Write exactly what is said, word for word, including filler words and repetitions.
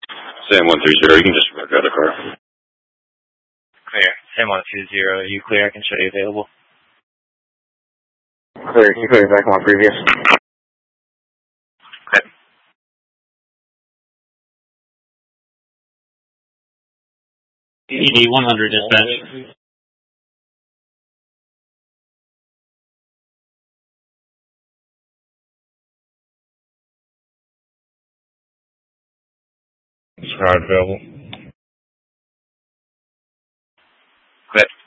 Sam one three zero, you can just mark out a car. Clear. Sam one two zero, you clear? I can show you available. Clear. Can you put me back on previous? Okay. E D one hundred dispatch. Scribe available. Good.